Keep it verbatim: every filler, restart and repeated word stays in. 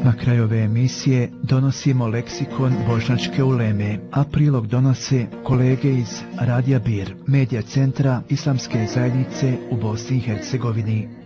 Na kraju ove emisije donosimo leksikon bošnjačke uleme, a prilog donose kolege iz Radija Bir, medija centra Islamske zajednice u Bosni i Hercegovini.